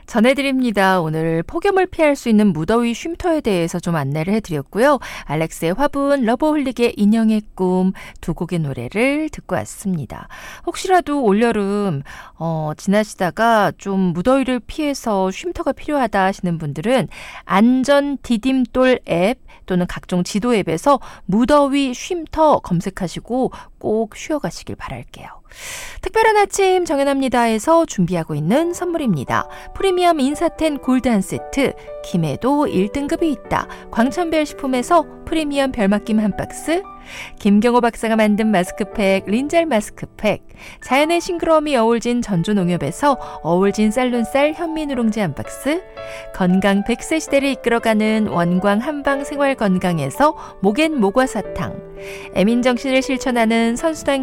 전해드립니다. 오늘 폭염을 피할 수 있는 무더위 쉼터에 대해서 좀 안내를 해드렸고요. 알렉스의 화분, 러버홀릭의 인형의 꿈 두 곡의 노래를 듣고 왔습니다. 혹시라도 올여름 지나시다가 좀 무더위를 피해서 쉼터가 필요하다 하시는 분들은 안전 디딤돌 앱 또는 각종 지도 앱에서 무더위 쉼터 검색하시고 꼭 쉬어가시길 바랄게요. 특별한 아침 정연합니다에서 준비하고 있는 선물입니다. 프리미엄 인사텐 골드 한 세트, 김에도 1등급이 있다. 광천별 식품에서 프리미엄 별맛김 한 박스, 김경호 박사가 만든 마스크팩 린잘 마스크팩, 자연의 싱그러움이 어울진 전주농협에서 어울진 쌀눈쌀 현미누룽지 한 박스, 건강 100세 시대를 이끌어가는 원광 한방 생활건강에서 목엔 모과사탕, 애민정신을 실천하는 선수단